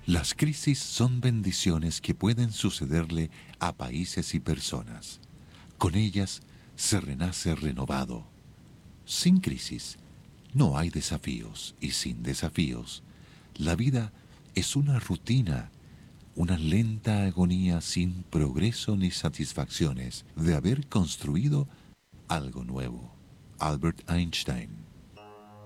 Las crisis son bendiciones que pueden sucederle a países y personas. Con ellas se renace renovado. Sin crisis no hay desafíos y sin desafíos la vida es una rutina, una lenta agonía sin progreso ni satisfacciones de haber construido algo nuevo. Albert Einstein.